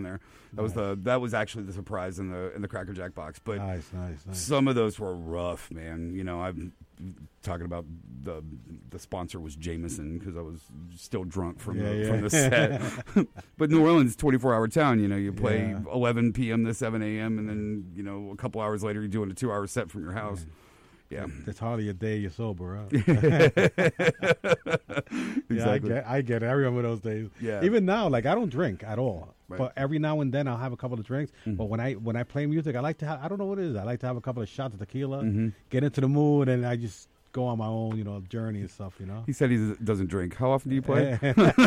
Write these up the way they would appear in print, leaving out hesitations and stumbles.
there. That was actually the surprise in the Cracker Jack box. But nice. some of those were rough, man. You know, I'm talking about the sponsor was Jameson because I was still drunk from the set. But New Orleans, 24-hour town. You know, you play 11 p.m. to 7 a.m. and then a couple hours later you're doing a 2-hour set from your house. Yeah, that's hardly a day you're sober, huh? Exactly. Yeah, I get it. I remember those days. Yeah. Even now, like I don't drink at all, Right. but every now and then I'll have a couple of drinks. But when I play music, I like to have, I don't know what it is. I like to have a couple of shots of tequila, get into the mood, and I just go on my own, journey and stuff. He said he doesn't drink. How often do you play?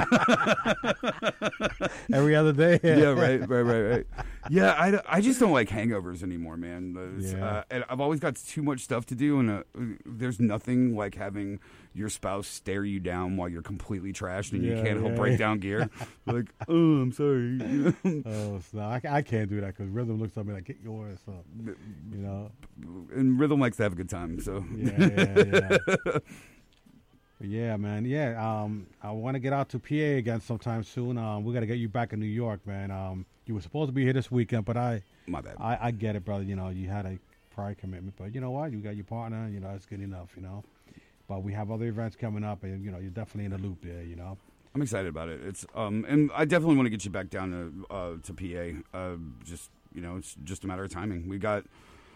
Every other day. Yeah, right. Yeah, I just don't like hangovers anymore, man. And I've always got too much stuff to do, and there's nothing like having your spouse stare you down while you're completely trashed and you can't help break down gear. Like, oh, I'm sorry. I can't do that because Rhythm looks at me like, get your ass up. And Rhythm likes to have a good time, so. Yeah. Yeah, man. Yeah, I want to get out to PA again sometime soon. We got to get you back in New York, man. You were supposed to be here this weekend, but my bad. I get it, brother. You had a prior commitment, but you know what? You got your partner. It's good enough. But we have other events coming up, and you're definitely in the loop there. I'm excited about it. It's and I definitely want to get you back down to PA. It's just a matter of timing. We got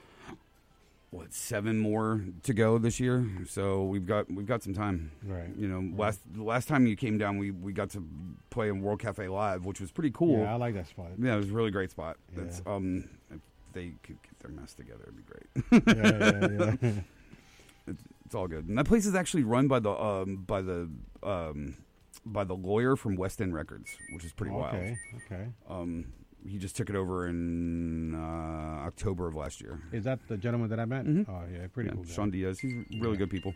7 more to go this year, so we've got some time. Right. Last time you came down, we got to play in World Cafe Live, which was pretty cool. Yeah, I like that spot. Yeah, it was a really great spot. Yeah. It's if they could get their mess together, it'd be great. Yeah. It's all good. And that place is actually run by the lawyer from West End Records, which is pretty wild. Okay. He just took it over in October of last year. Is that the gentleman that I met? Mm-hmm. Oh, yeah, pretty cool guy. Sean Diaz. He's really good people.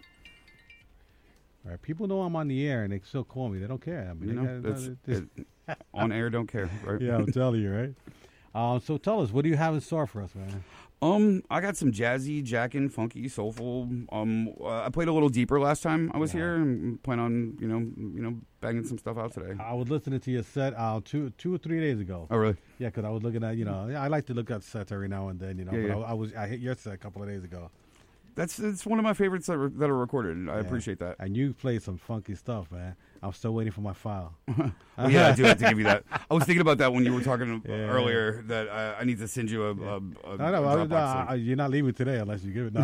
All right. People know I'm on the air, and they still call me. They don't care. I mean, on air, don't care, right? Yeah, I'm telling you, right? So tell us, what do you have in store for us, man? I got some jazzy, jackin', funky, soulful. I played a little deeper last time I was here. I'm planning on, banging some stuff out today. I was listening to your set 2 or 3 days ago. Oh, really? Yeah, because I was looking at, I like to look at sets every now and then, but I hit your set a couple of days ago. It's one of my favorites that are recorded. I appreciate that. And you played some funky stuff, man. I'm still waiting for my file. Well, yeah, I do have to give you that. I was thinking about that when you were talking earlier that I need to send you a No, you're not leaving today unless you give it. No,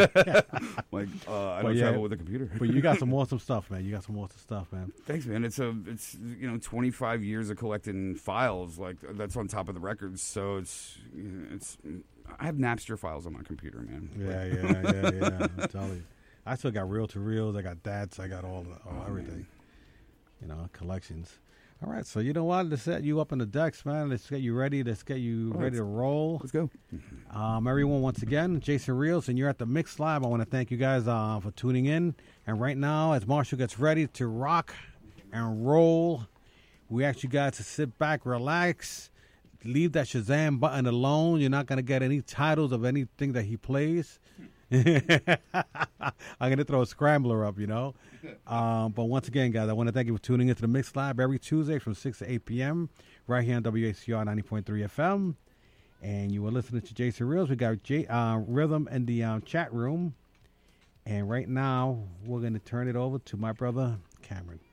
I don't travel with a computer. But you got some awesome stuff, man. Man. Thanks, man. It's 25 years of collecting files that's on top of the records. So it's I have Napster files on my computer, man. Yeah. I'm telling you. I still got reel-to-reels. I got DATs. I got everything. Collections. All right, so you know what? Let's set you up on the decks, man. Let's get you ready. Let's get you ready to roll. Let's go. Everyone, once again, Jason Reels, and you're at the Mix Live. I want to thank you guys for tuning in. And right now, as Marshall gets ready to rock and roll, we ask you guys to sit back, relax, leave that Shazam button alone. You're not going to get any titles of anything that he plays. I'm going to throw a scrambler up, But once again, guys, I want to thank you for tuning into the Mix Live every Tuesday from 6 to 8 p.m. right here on WACR 90.3 FM. And you were listening to Jason Reels. We got Rhythm in the chat room. And right now, we're going to turn it over to my brother, Cameron.